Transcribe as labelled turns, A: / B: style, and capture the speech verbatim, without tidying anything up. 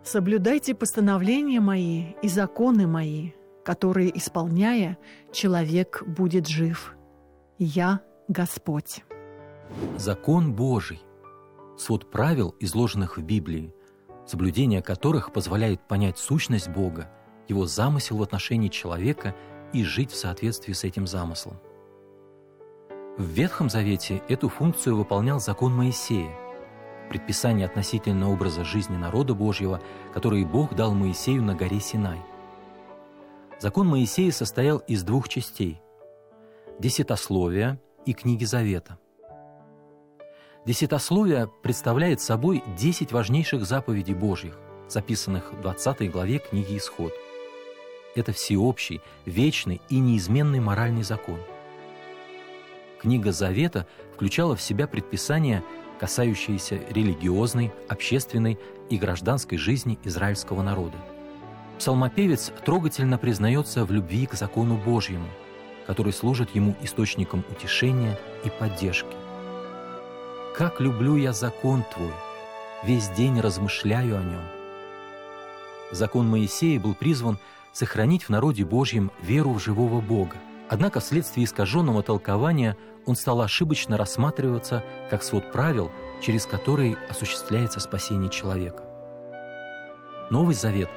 A: Соблюдайте постановления мои и законы мои, которые, исполняя, человек будет жив. Я Господь.
B: Закон Божий, свод правил, изложенных в Библии, соблюдение которых позволяет понять сущность Бога, Его замысел в отношении человека и жить в соответствии с этим замыслом. В Ветхом Завете эту функцию выполнял закон Моисея, предписание относительно образа жизни народа Божьего, который Бог дал Моисею на горе Синай. Закон Моисея состоял из двух частей – Десятословия и Книги Завета. Десятословие представляет собой десять важнейших заповедей Божьих, записанных в двадцатой главе книги Исход. Это всеобщий, вечный и неизменный моральный закон. Книга Завета включала в себя предписания, касающиеся религиозной, общественной и гражданской жизни израильского народа. Псалмопевец трогательно признается в любви к закону Божьему, который служит ему источником утешения и поддержки. «Как люблю я закон Твой, весь день размышляю о нем». Закон Моисея был призван сохранить в народе Божьем веру в живого Бога. Однако вследствие искаженного толкования он стал ошибочно рассматриваться как свод правил, через который осуществляется спасение человека. Новый Завет